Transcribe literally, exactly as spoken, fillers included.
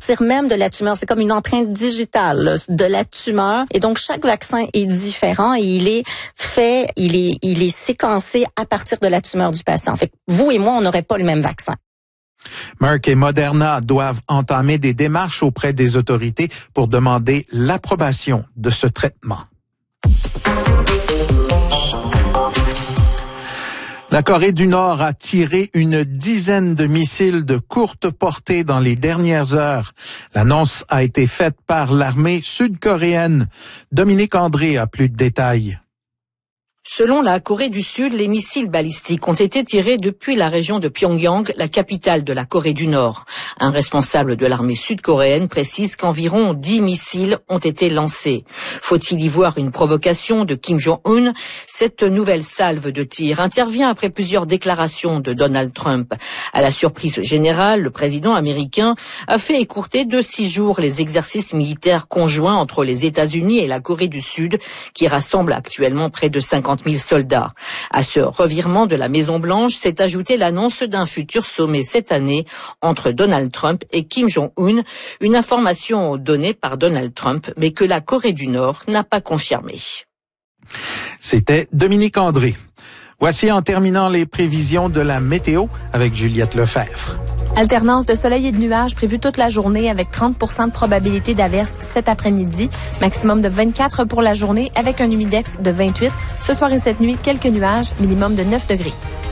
partir même de la tumeur. C'est comme une empreinte digitale là, de la tumeur. Et donc, chaque vaccin est différent et il est fait, il est, il est séquencé à partir de la tumeur du patient. Fait que vous et moi, on n'aurait pas le même vaccin. Merck et Moderna doivent entamer des démarches auprès des autorités pour demander l'approbation de ce traitement. La Corée du Nord a tiré une dizaine de missiles de courte portée dans les dernières heures. L'annonce a été faite par l'armée sud-coréenne. Dominique André a plus de détails. Selon la Corée du Sud, les missiles balistiques ont été tirés depuis la région de Pyongyang, la capitale de la Corée du Nord. Un responsable de l'armée sud-coréenne précise qu'environ dix missiles ont été lancés. Faut-il y voir une provocation de Kim Jong-un? Cette nouvelle salve de tir intervient après plusieurs déclarations de Donald Trump. À la surprise générale, le président américain a fait écourter de six jours les exercices militaires conjoints entre les États-Unis et la Corée du Sud, qui rassemblent actuellement près de cinquante mille soldats. À ce revirement de la Maison-Blanche s'est ajoutée l'annonce d'un futur sommet cette année entre Donald Trump et Kim Jong-un, une information donnée par Donald Trump, mais que la Corée du Nord n'a pas confirmée. C'était Dominique André. Voici en terminant les prévisions de la météo avec Juliette Lefebvre. Alternance de soleil et de nuages prévue toute la journée avec trente pour cent de probabilité d'averse cet après-midi. Maximum de vingt-quatre pour la journée avec un humidex de vingt-huit. Ce soir et cette nuit, quelques nuages, minimum de neuf degrés.